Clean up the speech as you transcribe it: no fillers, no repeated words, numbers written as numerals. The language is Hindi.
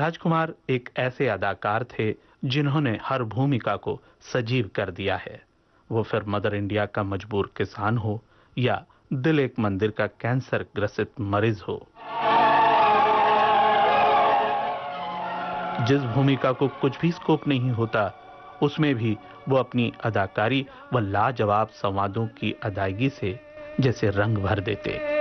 राजकुमार एक ऐसे अदाकार थे जिन्होंने हर भूमिका को सजीव कर दिया है, वो फिर मदर इंडिया का मजबूर किसान हो या दिल एक मंदिर का कैंसर ग्रसित मरीज हो। जिस भूमिका को कुछ भी स्कोप नहीं होता, उसमें भी वो अपनी अदाकारी व लाजवाब संवादों की अदायगी से जैसे रंग भर देते।